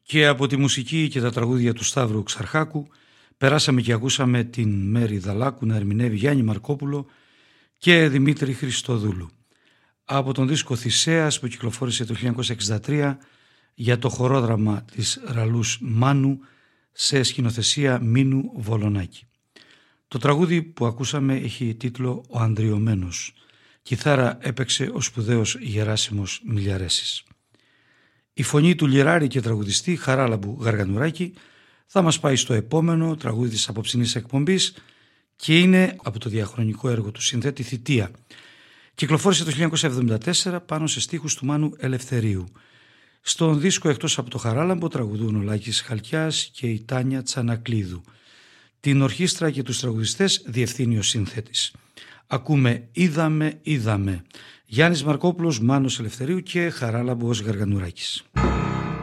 Και από τη μουσική και τα τραγούδια του Σταύρου Ξαρχάκου περάσαμε και ακούσαμε την Μέρη Δαλάκου να ερμηνεύει Γιάννη Μαρκόπουλο και Δημήτρη Χριστοδούλου. Από τον δίσκο Θησέας που κυκλοφόρησε το 1963 για το χορόδραμα της Ραλούς Μάνου σε σκηνοθεσία Μίνου Βολονάκη. Το τραγούδι που ακούσαμε έχει τίτλο «Ο Ανδριωμένος». Κιθάρα έπαιξε ο σπουδαίος Γεράσιμος Μιλιαρέσης. Η φωνή του λιράρη και τραγουδιστή Χαράλαμπου Γαργανουράκη θα μας πάει στο επόμενο τραγούδι της απόψινής εκπομπής και είναι από το διαχρονικό έργο του συνθέτη Θητεία. Κυκλοφόρησε το 1974 πάνω σε στίχους του Μάνου Ελευθερίου. Στον δίσκο εκτός από το Χαράλαμπο τραγουδούν ο Λάκης Χαλκιάς και η Τάνια Τσανακλίδου. Την ορχήστρα και τους τραγουδιστές διευθύνει ο σύνθετης. Ακούμε «Είδαμε, είδαμε». Γιάννης Μαρκόπουλος, Μάνος Ελευθερίου και Χαράλαμπος Γαργανουράκης.